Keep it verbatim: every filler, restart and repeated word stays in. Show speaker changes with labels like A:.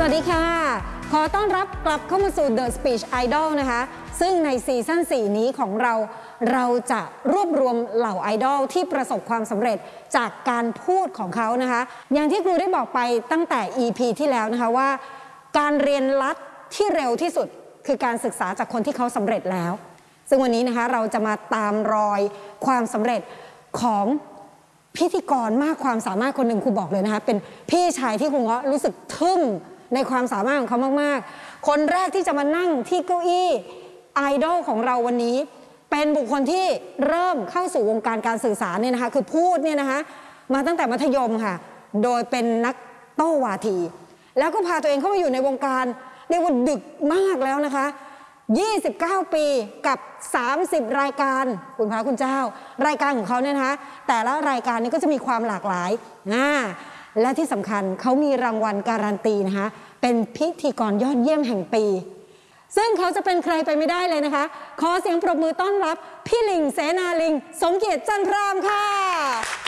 A: วัสดีค่ะขอต้อนรับกลับเข้ามาสู่ The Speech Idol นะคะซึ่งในซีซั่นสี่นี้ของเราเราจะรวบรวมเหล่าไอดอลที่ประสบความสำเร็จจากการพูดของเขานะคะอย่างที่ครูได้บอกไปตั้งแต่ อี พี ที่แล้วนะคะว่าการเรียนรัดที่เร็วที่สุดคือการศึกษาจากคนที่เขาสำเร็จแล้วซึ่งวันนี้นะคะเราจะมาตามรอยความสำเร็จของพิธีกรมากความสามารถคนหนึ่งครูบอกเลยนะคะเป็นพี่ชายที่ครูเงาะรู้สึกทึ่งในความสามารถของเขามากๆคนแรกที่จะมานั่งที่เก้าอี้ไอดอลของเราวันนี้เป็นบุคคลที่เริ่มเข้าสู่วงการการสื่อสารเนี่ยนะคะคือพูดเนี่ยนะคะมาตั้งแต่มัธยมค่ะโดยเป็นนักโต้วาทีแล้วก็พาตัวเองเข้ามาอยู่ในวงการเรียกว่าดึกมากแล้วนะคะยี่สิบเก้าปีกับสามสิบรายการคุณพระคุณเจ้ารายการของเขาเนี่ยนะคะแต่ละรายการนี้ก็จะมีความหลากหลายนะและที่สำคัญเขามีรางวัลการันตีนะคะเป็นพิธีกรยอดเยี่ยมแห่งปีซึ่งเขาจะเป็นใครไปไม่ได้เลยนะคะขอเสียงปรบมือต้อนรับพี่ลิงเสนาลิงสมเกียรติจันทรามค่ะ